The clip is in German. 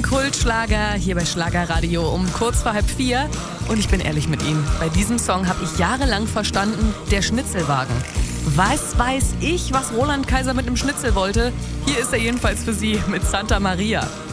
Kultschlager hier bei Schlagerradio um kurz vor 3:30. Und ich bin ehrlich mit Ihnen, bei diesem Song habe ich jahrelang verstanden, der Schnitzelwagen. Was weiß ich, was Roland Kaiser mit einem Schnitzel wollte? Hier ist er jedenfalls für Sie mit Santa Maria.